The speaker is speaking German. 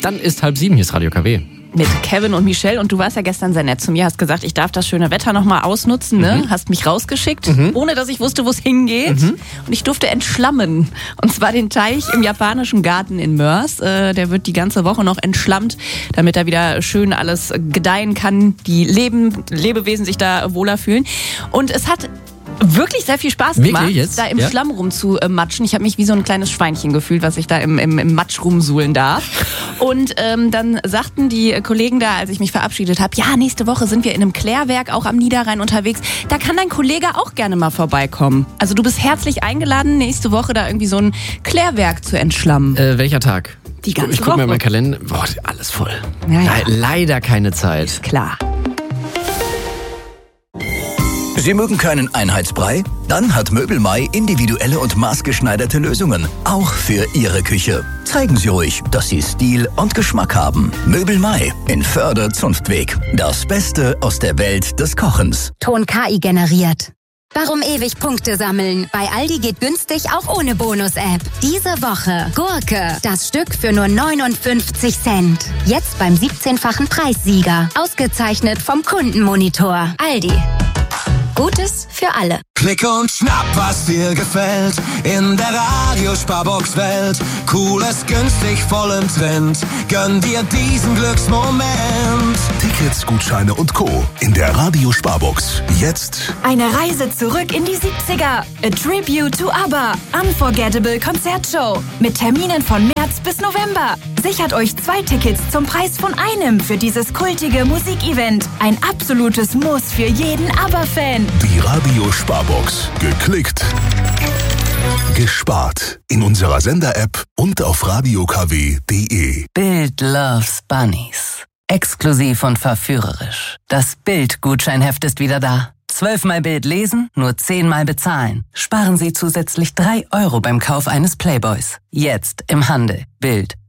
Dann ist 6:30, hier ist Radio KW. Mit Kevin und Michelle. Und du warst ja gestern sehr nett zu mir, hast gesagt, ich darf das schöne Wetter nochmal ausnutzen, ne? Hast mich rausgeschickt, ohne dass ich wusste, wo es hingeht. Und ich durfte entschlammen. Und zwar den Teich im japanischen Garten in Moers. Der wird die ganze Woche noch entschlammt, damit da wieder schön alles gedeihen kann, die Lebewesen sich da wohler fühlen. Und es hat wirklich sehr viel Spaß gemacht, da im Schlamm rumzumatschen. Ich habe mich wie so ein kleines Schweinchen gefühlt, was ich da im Matsch rumsuhlen darf. Und dann sagten die Kollegen da, als ich mich verabschiedet habe, ja, nächste Woche sind wir in einem Klärwerk auch am Niederrhein unterwegs. Da kann dein Kollege auch gerne mal vorbeikommen. Also du bist herzlich eingeladen, nächste Woche da irgendwie so ein Klärwerk zu entschlammen. Welcher Tag? Die ganze Ich gucke mir meinen Kalender. Boah, alles voll. Ja. Leider keine Zeit. Klar. Sie mögen keinen Einheitsbrei? Dann hat Möbelmai individuelle und maßgeschneiderte Lösungen. Auch für Ihre Küche. Zeigen Sie ruhig, dass Sie Stil und Geschmack haben. Möbelmai in Förde-Zunftweg. Das Beste aus der Welt des Kochens. Ton KI generiert. Warum ewig Punkte sammeln? Bei Aldi geht günstig auch ohne Bonus-App. Diese Woche Gurke, das Stück für nur 59 Cent. Jetzt beim 17-fachen Preissieger. Ausgezeichnet vom Kundenmonitor. Aldi. Gutes für alle. Klick und schnapp, was dir gefällt. In der Radiosparbox-Welt. Cooles, günstig, voll im Trend. Gönn dir diesen Glücksmoment. Tickets, Gutscheine und Co. in der Radiosparbox. Jetzt Eine Reise zurück in die 70er. A Tribute to ABBA. Unforgettable Konzertshow. Mit Terminen von März bis November. Sichert euch 2 Tickets zum Preis von einem für dieses kultige Musikevent. Ein absolutes Muss für jeden ABBA-Fan. die Radiosparbox. Geklickt, gespart. In unserer Sender-App und auf radiokw.de. Bild loves Bunnies. Exklusiv und verführerisch. Das Bild-Gutscheinheft ist wieder da. 12-mal Bild lesen, nur 10-mal bezahlen. Sparen Sie zusätzlich 3 € beim Kauf eines Playboys. Jetzt im Handel. Bild.